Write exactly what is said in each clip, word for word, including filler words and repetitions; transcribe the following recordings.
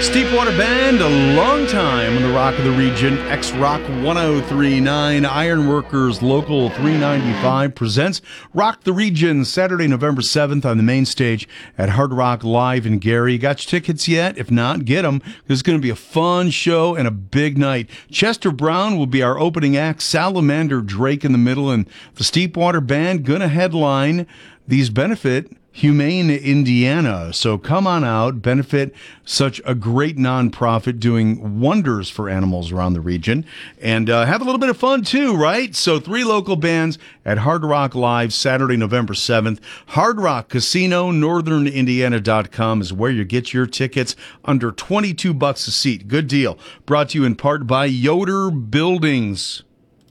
Steepwater Band, a long time on the Rock of the Region. X-Rock one oh three point nine, Ironworkers Local three ninety-five presents Rock the Region, Saturday, November seventh on the main stage at Hard Rock Live in Gary. You got your tickets yet? If not, get them. It's going to be a fun show and a big night. Chester Brown will be our opening act, Salamander Drake in the middle, and the Steepwater Band going to headline. These benefit Humane Indiana. So come on out, benefit such a great nonprofit doing wonders for animals around the region, and uh, have a little bit of fun too, right? So three local bands at Hard Rock Live, Saturday, November seventh. Hard Rock Casino, northern indiana dot com is where you get your tickets, under twenty-two bucks a seat. Good deal. Brought to you in part by Yoder Buildings.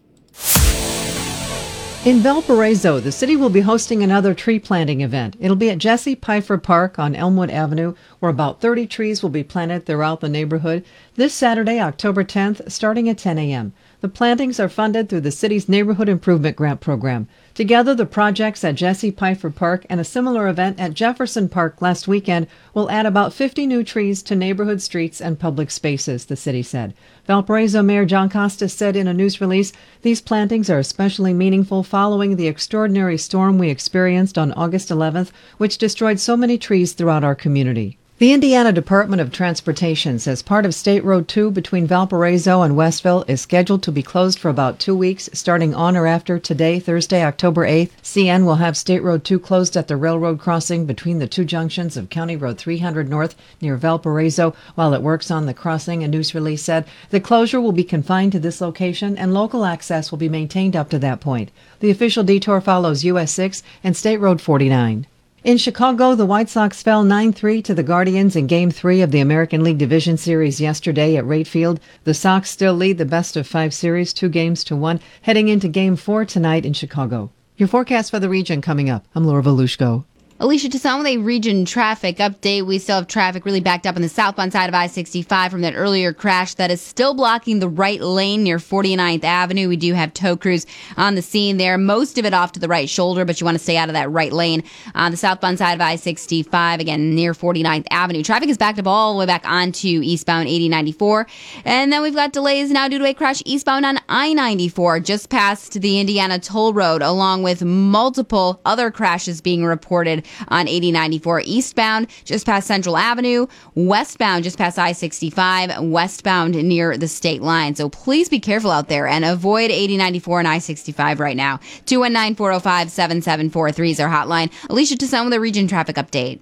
In Valparaiso, the city will be hosting another tree planting event. It'll be at Jesse Pfeiffer Park on Elmwood Avenue, where about thirty trees will be planted throughout the neighborhood this Saturday, October tenth, starting at ten a.m. The plantings are funded through the city's Neighborhood Improvement Grant Program. Together, the projects at Jesse Pfeiffer Park and a similar event at Jefferson Park last weekend will add about fifty new trees to neighborhood streets and public spaces, the city said. Valparaiso Mayor John Costas said in a news release, these plantings are especially meaningful following the extraordinary storm we experienced on August eleventh, which destroyed so many trees throughout our community. The Indiana Department of Transportation says part of State Road two between Valparaiso and Westville is scheduled to be closed for about two weeks, starting on or after today, Thursday, October eighth. C N will have State Road two closed at the railroad crossing between the two junctions of County Road three hundred North near Valparaiso while it works on the crossing, a news release said. The closure will be confined to this location, and local access will be maintained up to that point. The official detour follows U S six and State Road forty-nine. In Chicago, the White Sox fell nine three to the Guardians in Game three of the American League Division Series yesterday at Rate Field. The Sox still lead the best-of-five series, two games to one, heading into Game four tonight in Chicago. Your forecast for the region coming up. I'm Laura Volushko. Alicia, to some of the region traffic update, we still have traffic really backed up on the southbound side of I sixty-five from that earlier crash that is still blocking the right lane near forty-ninth Avenue. We do have tow crews on the scene there, most of it off to the right shoulder, but you want to stay out of that right lane. On the southbound side of I sixty-five, again, near forty-ninth Avenue. Traffic is backed up all the way back onto eastbound eighty ninety-four. And then we've got delays now due to a crash eastbound on I ninety-four, just past the Indiana Toll Road, along with multiple other crashes being reported on eighty ninety-four eastbound, just past Central Avenue, westbound, just past I sixty-five, westbound near the state line. So please be careful out there and avoid eighty ninety-four and I sixty-five right now. two one nine, four oh five, seven seven four three is our hotline. Alicia Toussaint with a region traffic update.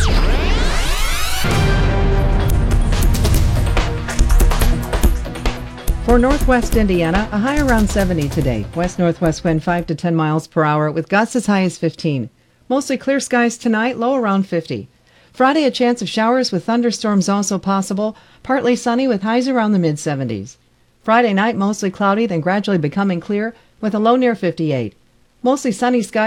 For northwest Indiana, a high around seventy today. West-northwest wind five to ten miles per hour with gusts as high as fifteen. Mostly clear skies tonight, low around fifty. Friday, a chance of showers with thunderstorms also possible. Partly sunny with highs around the mid-seventies. Friday night, mostly cloudy, then gradually becoming clear with a low near fifty-eight. Mostly sunny skies.